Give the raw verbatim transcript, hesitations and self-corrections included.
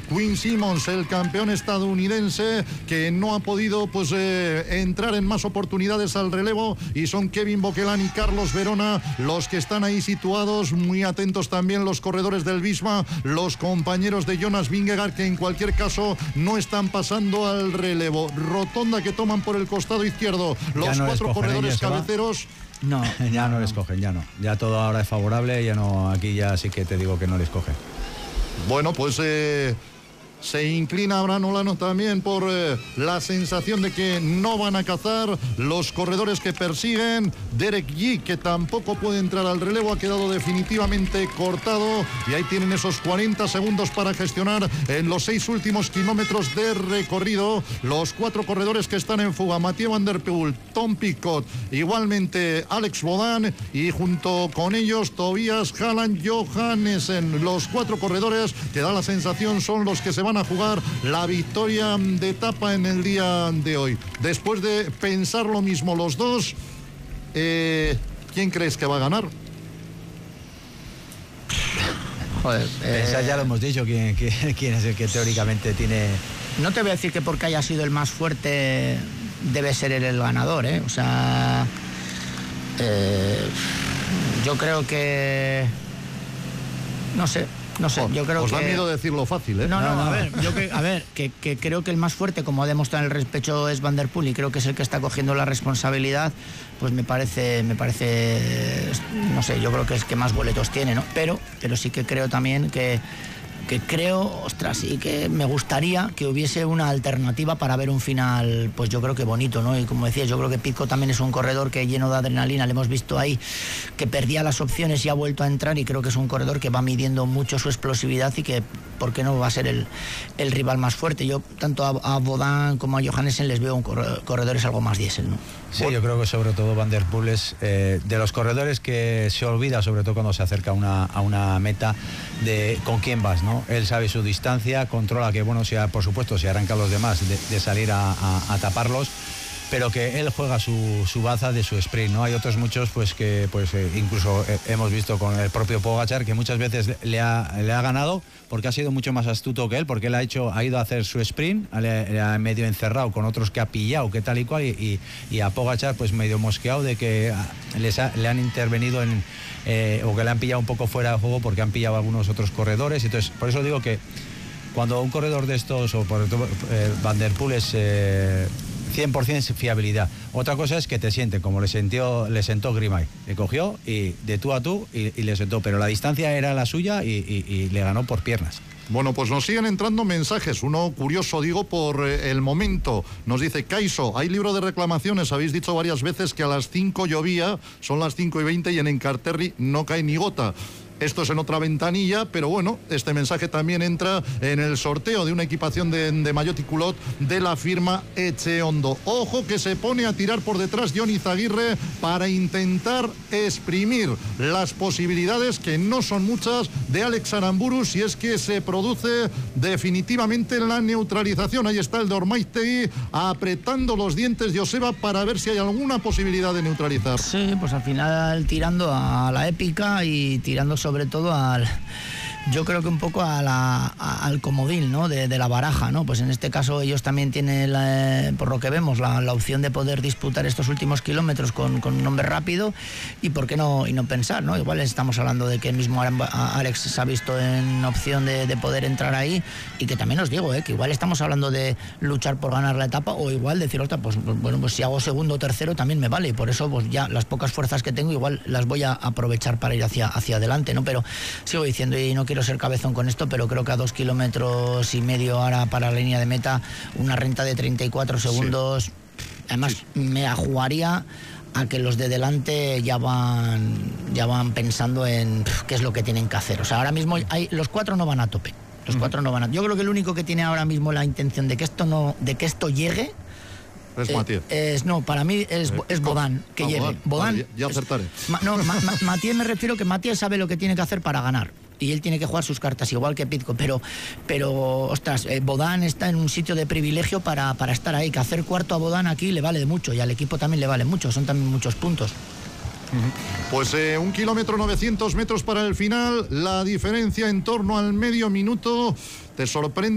Quinn Simmons, el campeón estadounidense, que no ha podido pues eh, entrar en más oportunidades al relevo, y son Kevin Boquelán y Carlos Verona los que están ahí situados. Muy atentos también los corredores del Visma, los compañeros de Jonas Vingegaard, que en cualquier caso no están pasando al relevo. Rotonda que toman por el costado izquierdo los no cuatro corredores ellos, cabeceros. No, ya no les cogen, ya no. Ya todo ahora es favorable, ya no, aquí ya sí que te digo que no les cogen. Bueno, pues eh, se inclina Abraham Olano también por eh, la sensación de que no van a cazar los corredores que persiguen. Derek Yee, que tampoco puede entrar al relevo, ha quedado definitivamente cortado, y ahí tienen esos cuarenta segundos para gestionar en los seis últimos kilómetros de recorrido los cuatro corredores que están en fuga: Mathieu Van Der Poel, Tom Pidcock, igualmente Alex Bodán, y junto con ellos Tobias Haaland, Johannessen. Los cuatro corredores que da la sensación son los que se van a jugar la victoria de etapa en el día de hoy. Después de pensar lo mismo los dos, eh, ¿quién crees que va a ganar? Joder, eh, Esa ya lo hemos dicho, quién, quién, quién es el que teóricamente tiene... No te voy a decir que porque haya sido el más fuerte debe ser él el ganador, ¿eh? O sea, eh, yo creo que... No sé, no sé, yo creo Os que... da miedo decirlo fácil, ¿eh? No, no, No, no. a ver, yo que, a ver, que, que creo que el más fuerte, como ha demostrado en el repecho, es Van Der Poel, y creo que es el que está cogiendo la responsabilidad. Pues me parece, me parece, no sé, yo creo que es que más boletos tiene, ¿no? Pero, pero sí que creo también que, que creo, ostras, sí que me gustaría que hubiese una alternativa para ver un final, pues yo creo que bonito, ¿no? Y como decía, yo creo que Pidcock también es un corredor que lleno de adrenalina, le hemos visto ahí que perdía las opciones y ha vuelto a entrar, y creo que es un corredor que va midiendo mucho su explosividad, y que, ¿por qué no va a ser el, el rival más fuerte? Yo tanto a, a Bodán como a Johannessen les veo un corredor, corredores algo más diésel, ¿no? Sí, yo creo que sobre todo Van Der Poel es eh, de los corredores que se olvida, sobre todo cuando se acerca a una, a una meta, de con quién vas, ¿no? Él sabe su distancia, controla que, bueno, sea, por supuesto, si arranca a los demás, de, de salir a, a, a taparlos, pero que él juega su, su baza de su sprint, ¿no? Hay otros muchos pues que pues eh, incluso eh, hemos visto con el propio Pogačar, que muchas veces le ha, le ha ganado porque ha sido mucho más astuto que él, porque él ha hecho ha ido a hacer su sprint, le, le ha medio encerrado con otros que ha pillado, que tal y cual, y, y, y a Pogačar pues medio mosqueado de que les ha, le han intervenido en eh, o que le han pillado un poco fuera de juego, porque han pillado algunos otros corredores. Entonces, por eso digo que cuando un corredor de estos, o por ejemplo eh, Van Der Poel, es eh, cien por ciento fiabilidad. Otra cosa es que te sienten, como le sentió, le sentó Grimay. Le cogió y de tú a tú y, y le sentó, pero la distancia era la suya y, y, y le ganó por piernas. Bueno, pues nos siguen entrando mensajes. Uno curioso, digo, por eh, el momento. Nos dice: Caiso, hay libro de reclamaciones. Habéis dicho varias veces que a las cinco llovía, son las cinco y veinte y en Encarterri no cae ni gota. Esto es en otra ventanilla, pero bueno, este mensaje también entra en el sorteo de una equipación de, de Maillot y Culot de la firma Echeondo. Ojo que se pone a tirar por detrás Jon Izaguirre para intentar exprimir las posibilidades, que no son muchas, de Alex Aramburu, si es que se produce definitivamente la neutralización. Ahí está el de Ormaiztegui apretando los dientes, Joseba, para ver si hay alguna posibilidad de neutralizar. Sí, pues al final tirando a la épica y tirando sobre todo al... Yo creo que un poco a la, a, al comodín, ¿no? De, de la baraja, ¿no? Pues en este caso ellos también tienen, la, por lo que vemos, la, la opción de poder disputar estos últimos kilómetros con, con un hombre rápido, y por qué no y no pensar, ¿no? Igual estamos hablando de que el mismo Alex se ha visto en opción de, de poder entrar ahí, y que también os digo, ¿eh? Que igual estamos hablando de luchar por ganar la etapa, o igual decir, otra, pues bueno, pues si hago segundo o tercero también me vale, y por eso pues ya las pocas fuerzas que tengo igual las voy a aprovechar para ir hacia, hacia adelante, ¿no? Pero sigo diciendo, y no quiero ser cabezón con esto, pero creo que a dos kilómetros y medio ahora para la línea de meta, una renta de treinta y cuatro segundos, sí. Además sí. Me jugaría a que los de delante ya van ya van pensando en pff, qué es lo que tienen que hacer. O sea, ahora mismo hay, los cuatro no van a tope. Los uh-huh. cuatro no van a. Yo creo que el único que tiene ahora mismo la intención de que esto no, de que esto llegue es eh, Mathieu. Es, no, para mí es, eh, es Bodán que ah, llegue. Bodán, Bodán vale, ya, ya acertaré. Es, ma, no, ma, ma, Mathieu me refiero que Mathieu sabe lo que tiene que hacer para ganar. Y él tiene que jugar sus cartas igual que Pidcock, pero, pero ostras, eh, Bodán está en un sitio de privilegio para, para estar ahí, que hacer cuarto a Bodán aquí le vale de mucho, y al equipo también le vale mucho, son también muchos puntos. Pues eh, un kilómetro novecientos metros para el final, la diferencia en torno al medio minuto. Te sorprende